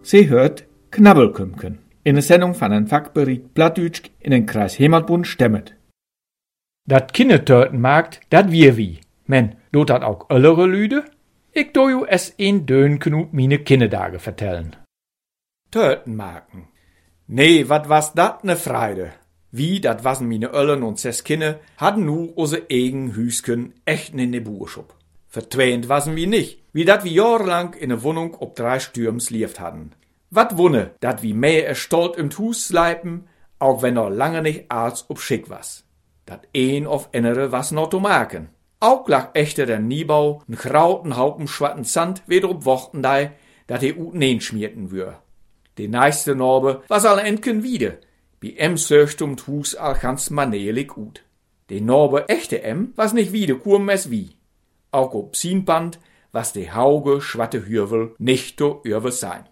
Sie hört Knabbelkümken in der Sendung von einem Fachbericht Plattdütsch in den Kreis Heimatbund Stemmet. Dat Kindertörtenmarkt, dat wie. Men, doet dat auch öllere Lüde? Ich do ju es in Dönknut mine Kinderdage vertellen. Törtenmarken. Nee, wat was dat ne Freude. Wie, dat wasen mine Öllen und 6 Kinder, hadden nu ose eigen Hüsken echt in de Buurschop. Vertweend wasen wie nicht, wie dat wie jahrelang in ne Wohnung ob 3 Stürms lieft hadden. Wat wunne, dat wie mehr erstolt im Hus sleipen, auch wenn er lange nicht als ob schick was. Dat een of andere was noch zu maken. Auch lag echter der Niebau n grauten Haupen schwatten Sand wieder ob Wochten dei, dat ut neen schmierten wür. De nächste Norbe was alle Entken wieder. Bi söcht Hus al ganz manelig ut. De Norbe echte was nicht wieder kurm es wie. Auch ob Sienband was de hauge schwatte Hürvel nicht doürwe sein.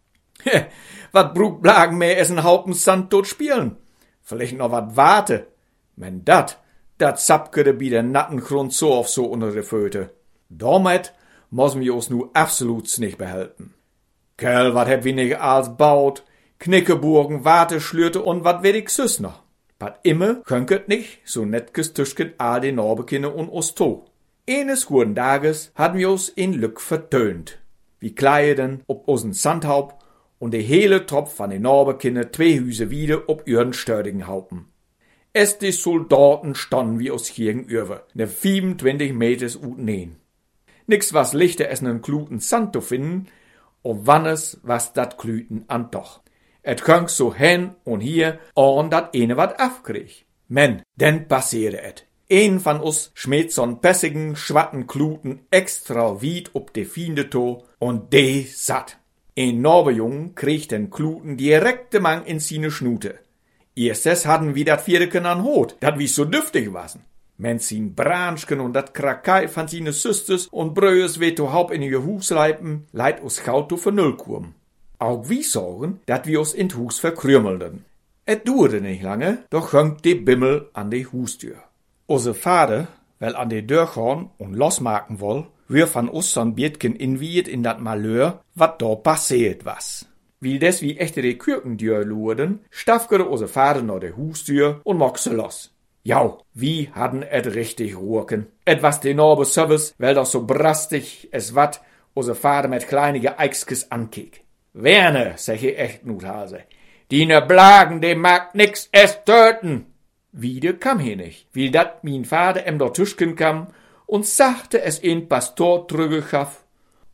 Wat brug blagen mehr es en Haupen Sand tot spielen? Vielleicht noch wat warte. Men dat zappkede bi der Nattengrund so auf so unter de Föte. Damit müssen wir uns nu absolut nicht behalten. Kerl, wat heb wir nicht als baut? Knickeburgen, Warteschlürte und wat weet ich süß noch. Wat immer könket nicht, so netkes Tischket all de Norbekinder und us to. Eines guten Tages hatten wir uns in Lück vertönt. Wie kleiden ob usen Sandhaupt und de hele Tropf van de Norbekinder 2 Hüse wieder ob ihren stördigen Haupen. Es die Soldaten standen wie aus gegenüber, ne 25 Meters utnehen. Nix was lichter es nen Kluten Sand zu finden, und wannes was dat Klüten an doch. Et könk so hen und hier, und dat eine wat afkrieg. Men, denn passiere et. Een van us schmied so'n pessigen, schwatten Kluten extra weit ob de Fiende to, und de satt. Een Norbejung kriegt den Kluten direkte Mang in sine Schnute. Erstes hatten wir dat Vierdeken an Hot, dat wie so düftig wasen. Men sin Branschken und dat Krakei van sine Süstes und Bröes weh to haupt in ihr Hus leipen, leit us gaut to vernüllkurm. Auch wie sorgen, dat wir us in Hus verkrümelden. Et duurde nicht lange, doch hängt de Bimmel an de Hustür. Ose Vater, wel an de Deur gorn und losmaken woll, wir van us so'n Bietken inwiet in dat Malheur, wat do passiert was. Wie des wie echte de Kürkendür lurden, staffgere ose Vater noch de Hustür und mockse los. Jau, wie hadden et richtig rucken. Et was de Norbe Service, wel doch so brastig es wat, ose Vater mit kleinige Eichskes ankiek. Werne, sag ich echt Nuthase, die ne Blagen, de mag nix es töten. Wieder kam he nicht, wie dat min Vater dort Tischken kam und sagte es in Pastor trüggechaff.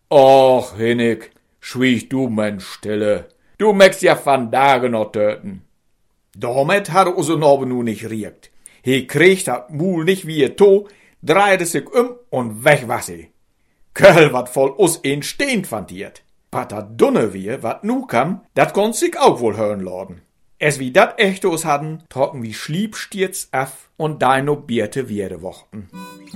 Och, Hinnig, schwieg du mein Stille, du möchtst ja van Tage noch töten. Damit hatte ose Norbe nu nicht riekt. He kriegt dat Mul nicht wie er to, dreide sich und weg war sie. Köll wat voll us in stehend fantiert. Pater dunne wir, wat nu kam, dat konnt sich auch wohl hören laden. Es wie dat echte us hadden, trocken wie Schliebstirz af und deino Bierte Wierde wochten.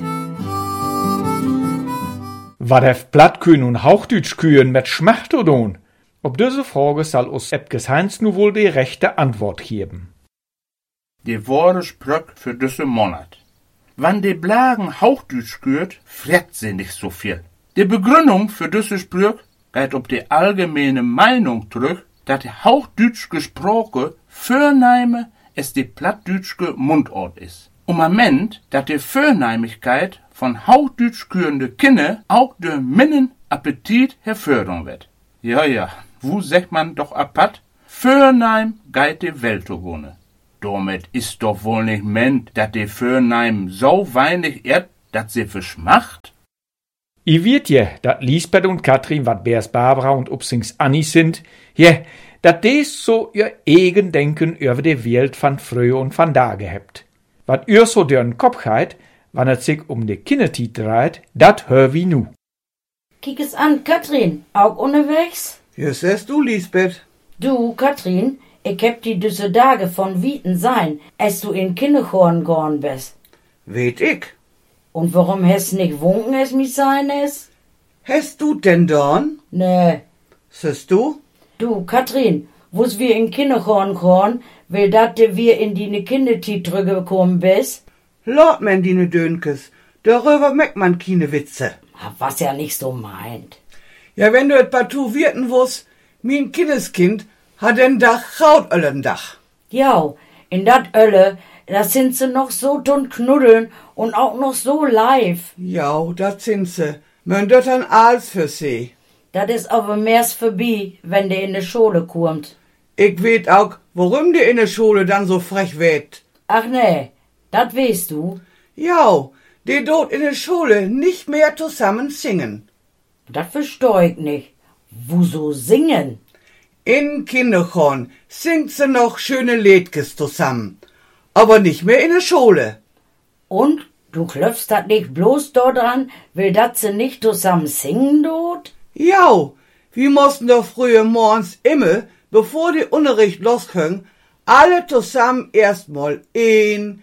Wat hef Plattkühen und Hauchdütschkühen mit Schmachtodon? Ob diese Frage soll us Epkes Heinz nu wohl die rechte Antwort geben. Die Worte Sprück für diese Monat. Wann de Blagen Hauchdütsch gehört, fragt sie nicht so viel. Die Begründung für diese Sprück geht ob die allgemeine Meinung zurück, dass der Hauchdütsch gesprochen Förneime es die plattdütschke Mundort ist. Um Moment, dass die Förneimigkeit von Hauchdütsch gehörende Kinder auch durch Minnen Appetit herfördern wird. Ja, wo sagt man doch apart? Förneim geit die Welt zu wohnen. Damit ist doch wohl nicht meint, dass die Förneim so weinig ehrt, dass sie verschmacht? I wird je, dat Lisbeth und Katrin, wat Beers Barbara und Upsings Annie sind, dat des so ihr eigen Denken über die Welt van früher und van da gehabt. Wat ihr so dörn Kopf heit, wann es sich um de Kindertiet dreht, dat hör wie nu. Kick es an, Katrin, auch unterwegs? Ja, sagst du, Lisbeth? Du, Katrin, ich heb die düsse Tage von Wieten sein, als du in Kinderchorn gorn bist. Weet ich. Und warum hast nicht wunken es mich sein es? Hast du denn dorn? Nee. Sagst du? Du, Katrin, wo's wir in Kinderchorn gorn, will dat de wir in die Kindertiet gekommen bist? Lord man die Dönkes, darüber merkt man keine Witze. Was ja nicht so meint. Ja, wenn du et partout wirten wuss, Mein Kindeskind hat ein Dach Krautöllendach. Ja, in dat Ölle, da sind sie noch so tun knuddeln und auch noch so live. Ja, dat sind sie. Man dort an alles für sie. Dat is aber mehr's vorbei, wenn de in de Schule kommt. Ich weet auch, warum die in der Schule dann so frech wird. Ach nee, dat weißt du. Ja, die dort in der Schule nicht mehr zusammen singen. Dat versteh ich nicht. Wieso singen? In Kinderchorn singt sie noch schöne Liedkes zusammen. Aber nicht mehr in der Schule. Und? Du klöpfst dat nicht bloß dort an, will dat sie nicht zusammen singen dort? Ja, wir mussten doch früher morgens immer, bevor die Unterricht losging, alle zusammen erstmal 1,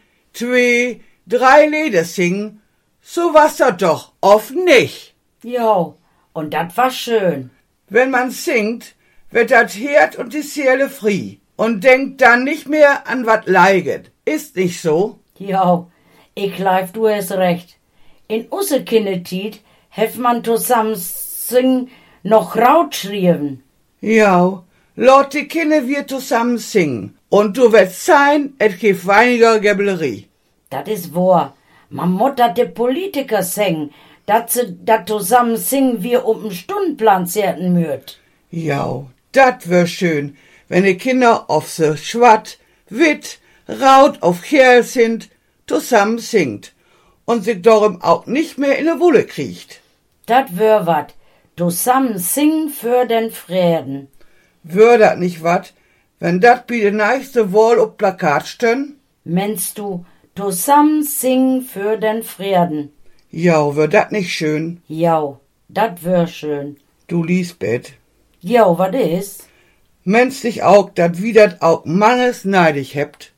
2, 3 Lieder singen. So war's das doch oft nicht. Ja, und dat war schön. Wenn man singt, wird das Herd und die Seele frei und denkt dann nicht mehr an wat leiget. Ist nicht so? Ja, ich glaub, du hast recht. In usse Kindertiet hef man zusammen singen noch Raut schrieben. Ja, lot die Kinder wir zusammen singen. Und du wirst sein, et gibt weniger Gäbelerie. Dat is wahr. Man muss dat de Politiker singen, dat se dat zusammen singen wir den Stundenplan zerten mürt. Ja, dat wär schön, wenn die Kinder auf se schwatt, witt, raut auf Kerl sind, zusammen singt und sich darum auch nicht mehr in der Wolle kriecht. Dat wär wat. Zusammen singen für den Frieden. Wär dat nicht wat, wenn dat bi de nächste Wahl auf Plakat stön? Meinst du, zusammen singen für den Frieden? Ja, wär dat nicht schön? Ja, dat wär schön. Du Lisbeth, Ja, wat is? meinst dich auch, dat wie dat auch manges neidig hebt?